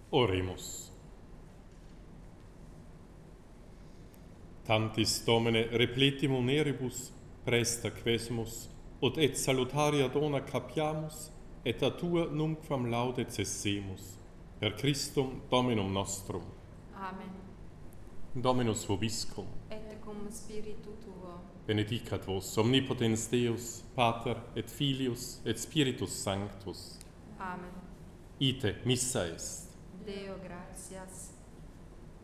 Oremus. Tantis Domine repletim uneribus, presta quesemus, ut et salutaria dona capiamus, et a tua nunquam laude cessemus. Per Christum Dominum nostrum. Amen. Dominus vobiscum. Et cum spiritu tuo. Benedicat vos omnipotens Deus, Pater et Filius et Spiritus Sanctus. Amen. Ite missa est. Deo gratias.